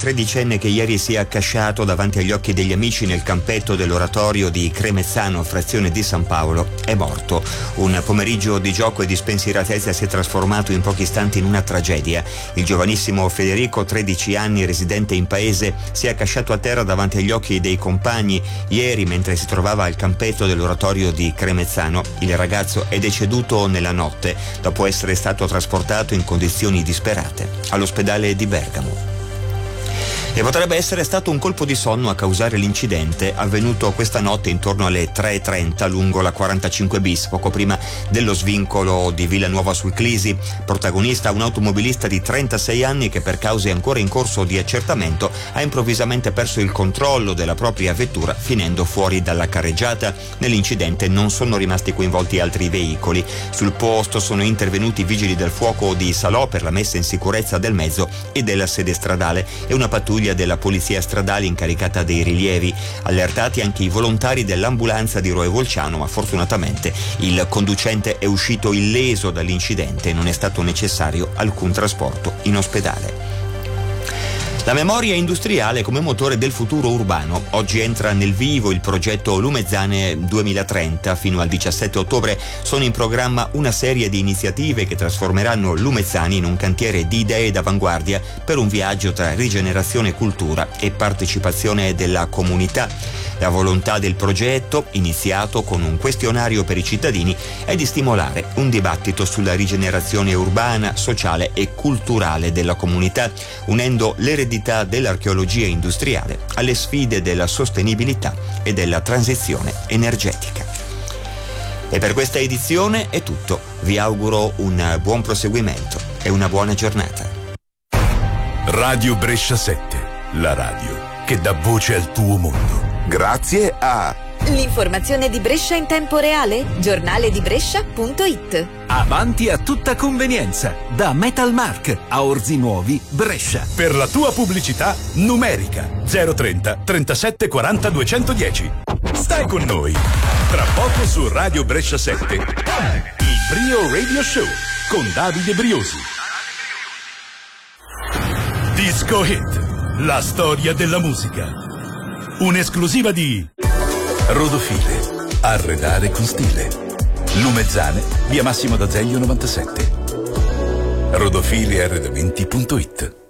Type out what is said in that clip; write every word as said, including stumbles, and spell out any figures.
tredicenne che ieri si è accasciato davanti agli occhi degli amici nel campetto dell'oratorio di Cremezzano, frazione di San Paolo, è morto. Un pomeriggio di gioco e di spensieratezza si è trasformato in pochi istanti in una tragedia. Il giovanissimo Federico, tredici anni, residente in paese, si è accasciato a terra davanti agli occhi dei compagni ieri mentre si trovava al campetto dell'oratorio di Cremezzano. Il ragazzo è deceduto nella notte dopo essere stato trasportato in condizioni disperate all'ospedale di Bergamo. E potrebbe essere stato un colpo di sonno a causare l'incidente avvenuto questa notte intorno alle tre e trenta lungo la quarantacinque bis, poco prima dello svincolo di Villanuova sul Clisi. Protagonista un automobilista di trentasei anni che, per cause ancora in corso di accertamento, ha improvvisamente perso il controllo della propria vettura finendo fuori dalla carreggiata. Nell'incidente non sono rimasti coinvolti altri veicoli. Sul posto sono intervenuti i vigili del fuoco di Salò per la messa in sicurezza del mezzo e della sede stradale e una pattuglia della polizia stradale incaricata dei rilievi. Allertati anche i volontari dell'ambulanza di Roe Volciano, ma fortunatamente il conducente è uscito illeso dall'incidente e non è stato necessario alcun trasporto in ospedale. La memoria industriale come motore del futuro urbano. Oggi entra nel vivo il progetto Lumezzane duemilatrenta. Fino al diciassette ottobre sono in programma una serie di iniziative che trasformeranno Lumezzane in un cantiere di idee d'avanguardia per un viaggio tra rigenerazione, cultura e partecipazione della comunità. La volontà del progetto, iniziato con un questionario per i cittadini, è di stimolare un dibattito sulla rigenerazione urbana, sociale e culturale della comunità, unendo l'eredità dell'archeologia industriale alle sfide della sostenibilità e della transizione energetica. E per questa edizione è tutto. Vi auguro un buon proseguimento e una buona giornata. Radio Brescia sette, la radio che dà voce al tuo mondo. Grazie a l'informazione di Brescia in tempo reale, giornale di brescia punto it. Avanti a tutta convenienza, da Metalmark a Orzi Nuovi, Brescia. Per la tua pubblicità numerica zero trenta trentasette quaranta duecentodieci. Stai con noi. Tra poco su Radio Brescia sette, il Brio Radio Show con Davide Briosi. Disco Hit, la storia della musica. Un'esclusiva di Rodofile, arredare con stile. Lumezzane, via Massimo d'Azeglio novantasette. rodofile arredamenti punto it.